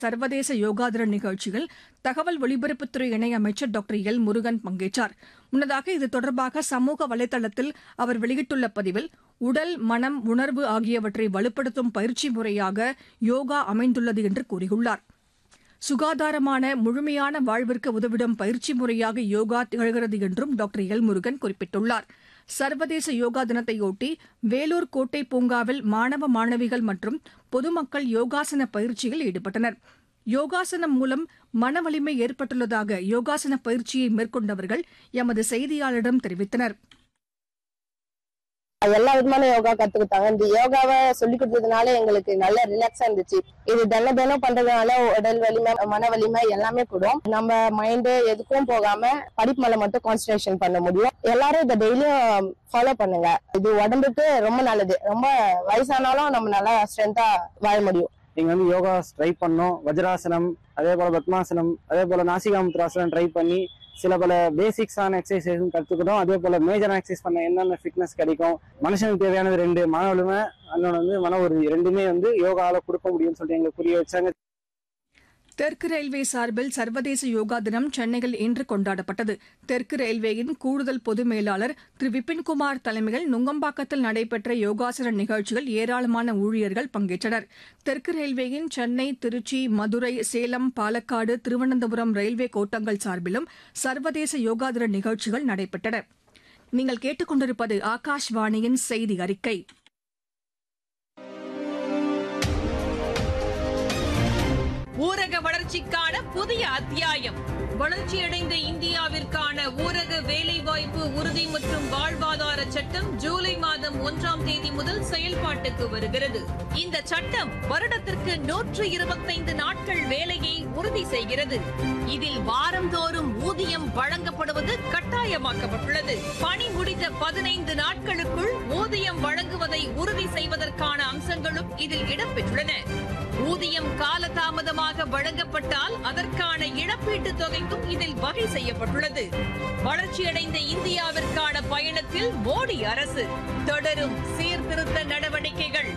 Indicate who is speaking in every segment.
Speaker 1: சர்வதேச யோகா தின நிகழ்ச்சியில் தகவல் ஒலிபரப்புத்துறை இணையமைச்சர் டாக்டர் எல் முருகன் பங்கேற்றார். முன்னதாக இது தொடர்பாக சமூக வலைதளத்தில் அவர் வெளியிட்டுள்ள பதிவில், உடல், மனம், உணர்வு ஆகியவற்றை வலுப்படுத்தும் பயிற்சி முறையாக யோகா அமைந்துள்ளது என்று கூறியுள்ளார். சுகாதாரமான முழுமையான வாழ்விற்கு உதவிடும் பயிற்சி முறையாக யோகா திகழ்கிறது என்றும் டாக்டர் எல் முருகன் குறிப்பிட்டுள்ளார். சர்வதேச யோகா தினத்தையொட்டி வேலூர் கோட்டை பூங்காவில் மாணவ மாணவிகள் மற்றும் பொதுமக்கள் யோகாசன பயிற்சியில் ஈடுபட்டனர். யோகாசனம் மூலம் மன வலிமை ஏற்பட்டுள்ளதாக யோகாசன பயிற்சியை மேற்கொண்டவர்கள் எமது செய்தியாளரிடம் தெரிவித்தனர்.
Speaker 2: எல்லா விதமான யோகா கத்துக்கிட்டாங்க. இந்த யோகாவை சொல்லி கொடுத்ததுனால எங்களுக்கு நல்ல ரிலாக்ஸா இருந்துச்சு. இது தினம் பண்றதுனால உடல் வலிமை, மன வலிமை எல்லாமே கூடும். நம்ம மைண்ட் எதுக்கும் போகாம படிப்பு மேல மட்டும் கான்சன்ட்ரேஷன் பண்ண முடியும். எல்லாரும் இதை டெய்லியும் ஃபாலோ பண்ணுங்க. இது உடம்புக்கு ரொம்ப நல்லது. ரொம்ப வயசானாலும் நம்ம நல்லா ஸ்ட்ரென்த்தா வாழ முடியும்.
Speaker 3: நீங்க யோகா ட்ரை பண்ணோம். வஜ்ராசனம், அதே போல பத்மாசனம், அதே போல நாசிகாமுத்ராசனம் ட்ரை பண்ணி சில பல பேசிக்ஸான எக்ஸசைஸ் கற்றுக்கிட்டோம். அதே போல மேஜரான எக்ஸசைஸ் பண்ண என்னென்ன ஃபிட்னஸ் கிடைக்கும், மனுஷனுக்கு தேவையானது 2 மன வலிமை, இன்னொன்று மன உறுதி, 2மே யோகால கொடுக்க முடியும்னு சொல்லிட்டு எங்களுக்கு புரிய வச்சாங்க.
Speaker 1: தெற்கு ரயில்வே சார்பில் சர்வதேச யோகா தினம் சென்னையில் இன்று கொண்டாடப்பட்டது. தெற்கு ரயில்வேயின் கூடுதல் பொது மேலாளர் திரு விபின்குமார் தலைமையில் நுங்கம்பாக்கத்தில் நடைபெற்ற யோகாசன நிகழ்ச்சியில் ஏராளமான ஊழியர்கள் பங்கேற்றனர். தெற்கு ரயில்வேயின் சென்னை, திருச்சி, மதுரை, சேலம், பாலக்காடு, திருவனந்தபுரம் ரயில்வே கோட்டங்கள் சார்பிலும் சர்வதேச யோகா தின நிகழ்ச்சிகள் நடைபெற்றன. நீங்கள் கேட்டுக்கொண்டிருப்பது ஆகாஷ்வாணியின் செய்தி அறிக்கை.
Speaker 4: ஊரக வளர்ச்சிக்கான புதிய அத்தியாயம். வளர்ச்சியடைந்த இந்தியாவிற்கான ஊரக வேலைவாய்ப்பு உறுதி மற்றும் வாழ்வாதார சட்டம் ஜூலை மாதம் 1ஆம் தேதி முதல் செயல்பாட்டுக்கு வருகிறது. இந்த சட்டம் வருடத்திற்கு 125 நாட்கள் வேலையை உறுதி செய்கிறது. இதில் வாரந்தோறும் ஊதியம் வழங்கப்படுவது கட்டாயமாக்கப்பட்டுள்ளது. பணி முடித்த 15 நாட்களுக்குள் ஊதியம் வழங்குவதை உறுதி செய்வதற்கான அம்சங்களும் இதில் இடம்பெற்றுள்ளன. ஊதியம் காலதாமதமாக வழங்கப்பட்டால் அதற்கான இழப்பீட்டுத் தொகைக்கும் இதில் வகை செய்யப்பட்டுள்ளது. வளர்ச்சியடைந்த இந்தியாவிற்கான பயணத்தில் மோடி அரசு தொடரும் சீர்திருத்த நடவடிக்கைகள்.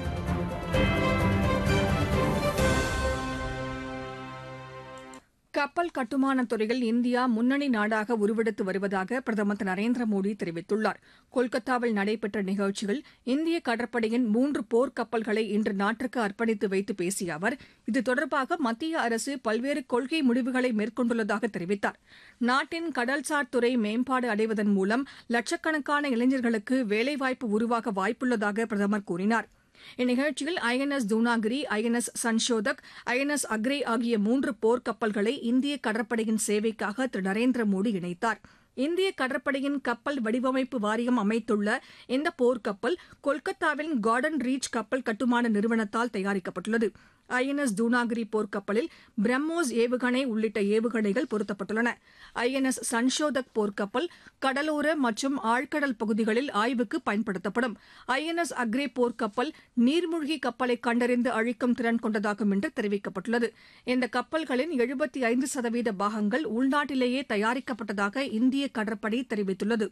Speaker 1: கப்பல் கட்டுமானத் துறையில் இந்தியா முன்னணி நாடாக உருவெடுத்து வருவதாக பிரதமர் திரு நரேந்திர மோடி தெரிவித்துள்ளார். கொல்கத்தாவில் நடைபெற்ற நிகழ்ச்சியில் இந்திய கடற்படையின் 3 போர்க் கப்பல்களை இன்று நாட்டிற்கு அர்ப்பணித்து வைத்து பேசிய அவர், இது தொடர்பாக மத்திய அரசு பல்வேறு கொள்கை முடிவுகளை மேற்கொண்டுள்ளதாக தெரிவித்தார். நாட்டின் கடல்சார் துறை மேம்பாடு அடைவதன் மூலம் லட்சக்கணக்கான இளைஞர்களுக்கு வேலைவாய்ப்பு உருவாக வாய்ப்புள்ளதாக பிரதமர் கூறினார். இந்நிகழ்ச்சியில் INS Dunagiri, INS Sanshodhak, INS Agrey ஆகிய 3 போர்க் கப்பல்களை இந்திய கடற்படையின் சேவைக்காக திரு நரேந்திர மோடி இணைத்தார். இந்திய கடற்படையின் கப்பல் வடிவமைப்பு வாரியம் அமைத்துள்ள இந்த போர்க்கப்பல் கொல்கத்தாவின் கார்டன் ரீச் கப்பல் கட்டுமான நிறுவனத்தால் தயாரிக்கப்பட்டுள்ளது. ஐஎன்எஸ் தூனாகிரி போர்க்கப்பலில் பிரம்மோஸ் ஏவுகணை உள்ளிட்ட ஏவுகணைகள் பொருத்தப்பட்டுள்ளன. ஐஎன்எஸ் சன்ஷோதக் போர்க்கப்பல் கடலோர மற்றும் ஆழ்கடல் பகுதிகளில் ஆய்வுக்கு பயன்படுத்தப்படும். ஐஎன்எஸ் அக்ரே போர்க்கப்பல் நீர்மூழ்கி கப்பலை கண்டறிந்து அழிக்கும் திறன் கொண்டதாகும் என்று தெரிவிக்கப்பட்டுள்ளது. இந்த கப்பல்களின் 75% பாகங்கள் உள்நாட்டிலேயே தயாரிக்கப்பட்டதாக இந்திய கடற்படை தெரிவித்துள்ளது.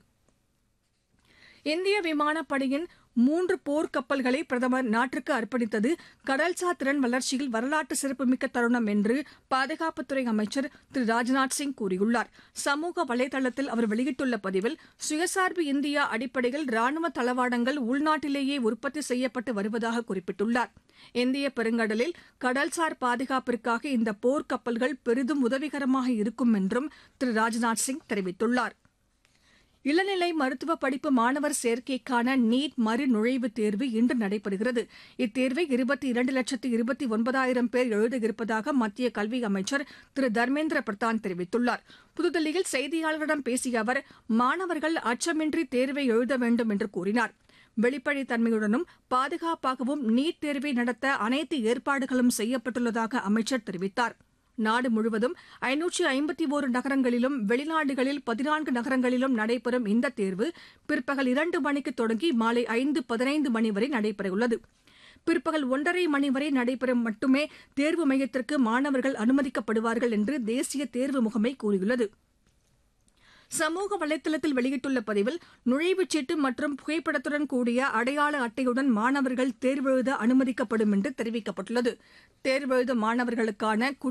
Speaker 1: இந்திய விமானப்படையின் 3 போர்க் கப்பல்களை பிரதமர் நாட்டிற்கு அர்ப்பணித்தது கடல்சார் திறன் வளர்ச்சியில் வரலாற்று சிறப்புமிக்க தருணம் என்று பாதுகாப்புத்துறை அமைச்சர் திரு ராஜ்நாத் சிங் கூறியுள்ளார். சமூக வலைதளத்தில் அவர் வெளியிட்டுள்ள பதிவில், சுயசார்பு இந்தியா அடிப்படையில் ராணுவ தளவாடங்கள் உள்நாட்டிலேயே உற்பத்தி செய்யப்பட்டு வருவதாக குறிப்பிட்டுள்ளார். இந்திய பெருங்கடலில் கடல்சார் பாதுகாப்பிற்காக இந்த போர்க் கப்பல்கள் பெரிதும் உதவிகரமாக இருக்கும் என்றும் திரு ராஜ்நாத் சிங் தெரிவித்துள்ளார். இளநிலை மருத்துவ படிப்பு மாணவர் சேர்க்கைக்கான நீட் மறுநுழைவுத் தேர்வு இன்று நடைபெறுகிறது. இத்தேர்வை 22,29,000 பேர் எழுத இருப்பதாக மத்திய கல்வி அமைச்சர் திரு தர்மேந்திர பிரதான் தெரிவித்துள்ளார். புதுதில்லியில் செய்தியாளர்களிடம் பேசிய அவர், மாணவர்கள் அச்சமின்றி தேர்வை எழுத வேண்டும் என்று கூறினார். வெளிப்படைத்தன்மையுடனும் பாதுகாப்பாகவும் நீட் தேர்வை நடத்த அனைத்து ஏற்பாடுகளும் செய்யப்பட்டுள்ளதாக அமைச்சர் தெரிவித்தார். நாடு முழுவதும் 551 நகரங்களிலும் வெளிநாடுகளில் 14 நகரங்களிலும் நடைபெறும் இந்த தேர்வு பிற்பகல் 2 மணிக்கு தொடங்கி மாலை 5:15 மணி வரை நடைபெறவுள்ளது. பிற்பகல் 1:30 மணி வரை நடைபெறும் மட்டுமே தேர்வு மையத்திற்கு மாணவர்கள் அனுமதிக்கப்படுவார்கள் என்று தேசிய தேர்வு முகமை கூறியுள்ளது. சமூக வலைதளத்தில் வெளியிட்டுள்ள பதிவில் நுழைவுச் சீட்டு மற்றும் புகைப்படத்துடன் கூடிய அடையாள அட்டையுடன் மாணவர்கள் தேர்வு எழுத அனுமதிக்கப்படும் என்று தெரிவிக்கப்பட்டுள்ளது. தேர்வெழுத மாணவர்களுக்கான